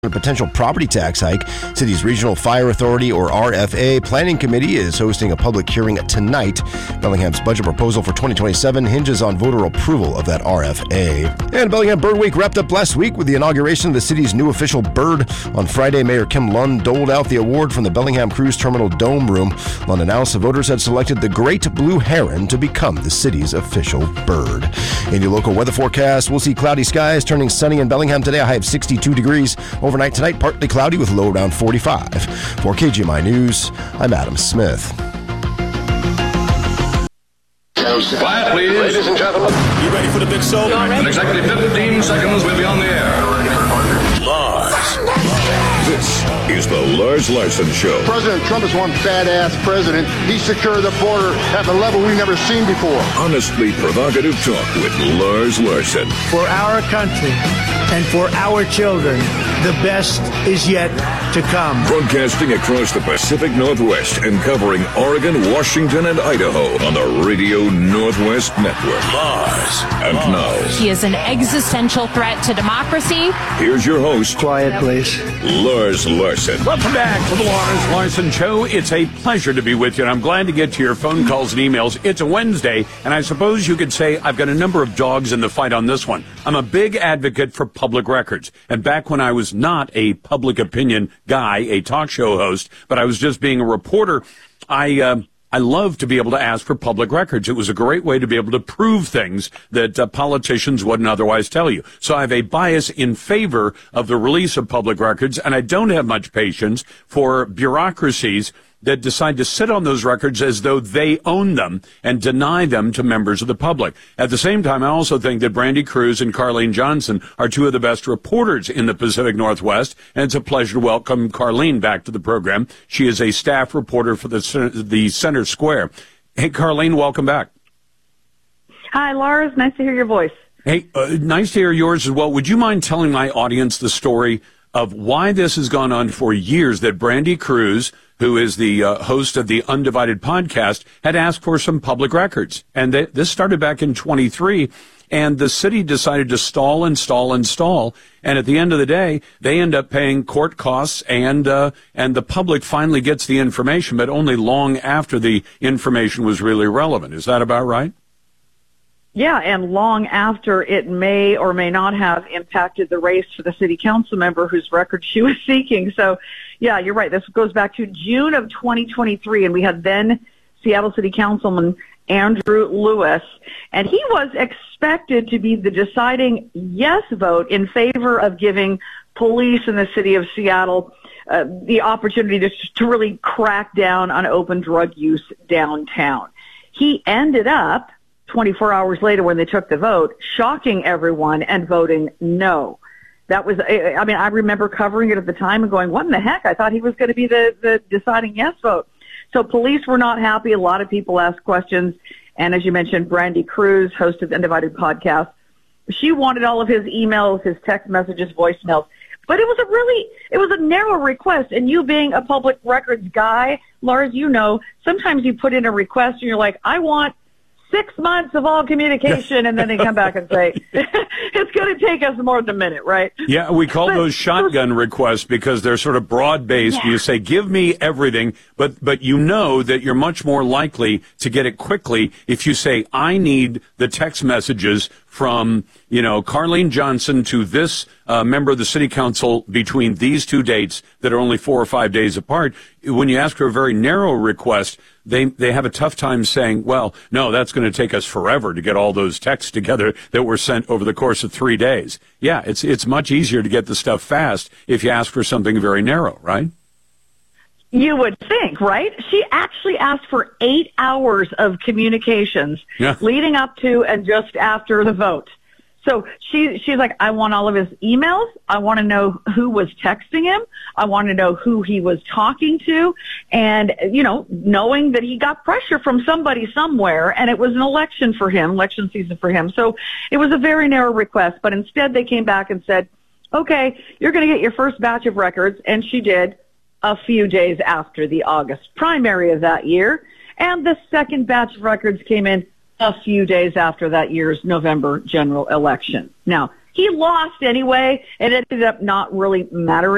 A potential property tax hike. City's Regional Fire Authority, or RFA, Planning Committee is hosting a public hearing tonight. Bellingham's budget proposal for 2027 hinges on voter approval of that RFA. And Bellingham Bird Week wrapped up last week with the inauguration of the city's new official bird. On Friday, Mayor Kim Lund doled out the award from the Bellingham Cruise Terminal Dome Room. Lund announced the voters had selected the great blue heron to become the city's official bird. In your local weather forecast, we'll see cloudy skies turning sunny in Bellingham today. A high of 62 degrees. Overnight tonight, partly cloudy with low around 45. For KGMI News, I'm Adam Smith. Quiet, please. Ladies and gentlemen. You ready for the big show? In exactly 15 seconds, we'll be on the air. Lars. This is the Lars Larson Show. President Trump is one badass president. He secured the border at the level we've never seen before. Honestly provocative talk with Lars Larson. For our country and for our children, the best is yet to come. Broadcasting across the Pacific Northwest and covering Oregon, Washington, and Idaho on the Radio Northwest Network. Lars. And now, he is an existential threat to democracy. Here's your host. Quiet, please. Lars Larson. Welcome back to the Lars Larson Show. It's a pleasure to be with you, and I'm glad to get to your phone calls and emails. It's a Wednesday, and I suppose you could say I've got a number of dogs in the fight on this one. I'm a big advocate for public records, and back when I was not a public opinion guy, a talk show host, but I was just being a reporter, I love to be able to ask for public records. It was a great way to be able to prove things that politicians wouldn't otherwise tell you. So I have a bias in favor of the release of public records, and I don't have much patience for bureaucracies that decide to sit on those records as though they own them and deny them to members of the public. At the same time, I also think that Brandy Cruz and Carlene Johnson are two of the best reporters in the Pacific Northwest, and it's a pleasure to welcome Carlene back to the program. She is a staff reporter for the Center Square. Hey, Carlene, welcome back. Hi, Lars. Nice to hear your voice. Hey, nice to hear yours as well. Would you mind telling my audience the story of why this has gone on for years, that Brandy Cruz, who is the host of the Undivided podcast, had asked for some public records. And this started back in 23, and the city decided to stall. And at the end of the day, they end up paying court costs, and the public finally gets the information, but only long after the information was really relevant. Is that about right? Yeah, and long after it may or may not have impacted the race for the city council member whose record she was seeking. So, yeah, you're right. This goes back to June of 2023, and we had then Seattle City Councilman Andrew Lewis, and he was expected to be the deciding yes vote in favor of giving police in the city of Seattle the opportunity to really crack down on open drug use downtown. He ended up 24 hours later when they took the vote, shocking everyone and voting no. That was, I mean, I remember covering it at the time and going, what in the heck? I thought he was going to be the deciding yes vote. So police were not happy. A lot of people asked questions. And as you mentioned, Brandy Cruz, host of the Undivided podcast, she wanted all of his emails, his text messages, voicemails. But it was a narrow request. And you being a public records guy, Lars, you know, sometimes you put in a request and you're like, I want 6 months of all communication, and then they come back and say, it's going to take us more than a minute, right? Yeah, we call those shotgun requests because they're sort of broad-based. Yeah. You say, give me everything, but you know that you're much more likely to get it quickly if you say, I need the text messages from, Carlene Johnson to this member of the city council between these two dates that are only 4 or 5 days apart. When you ask for a very narrow request, they have a tough time saying, well, no, that's going to take us forever to get all those texts together that were sent over the course of 3 days. Yeah, it's much easier to get the stuff fast if you ask for something very narrow, right? You would think, right? She actually asked for 8 hours of communications leading up to and just after the vote. So she's like, I want all of his emails. I want to know who was texting him. I want to know who he was talking to. And, knowing that he got pressure from somebody somewhere, and it was an election season for him. So it was a very narrow request, but instead they came back and said, okay, you're going to get your first batch of records. And she did a few days after the August primary of that year. And the second batch of records came in a few days after that year's November general election. Now, he lost anyway. It ended up not really mattering.